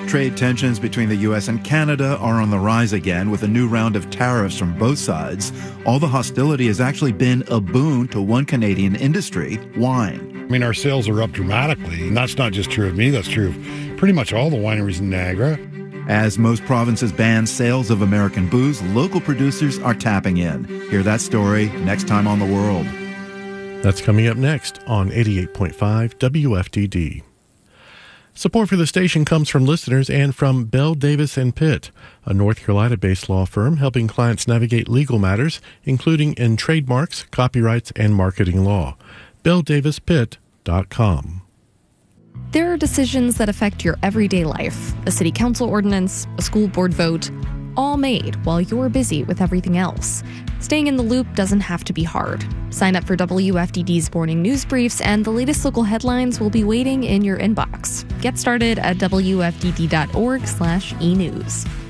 Trade tensions between the U.S. and Canada are on the rise again with a new round of tariffs from both sides. All the hostility has actually been a boon to one Canadian industry, wine. I mean, our sales are up dramatically, and that's not just true of me, that's true of pretty much all the wineries in Niagara. As most provinces ban sales of American booze, local producers are tapping in. Hear that story next time on The World. That's coming up next on 88.5 WFDD. Support for the station comes from listeners and from Bell Davis & Pitt, a North Carolina-based law firm helping clients navigate legal matters, including in trademarks, copyrights, and marketing law. BellDavisPitt.com. There are decisions that affect your everyday life. A city council ordinance, a school board vote, all made while you're busy with everything else. Staying in the loop doesn't have to be hard. Sign up for WFDD's morning news briefs, and the latest local headlines will be waiting in your inbox. Get started at WFDD.org/enews.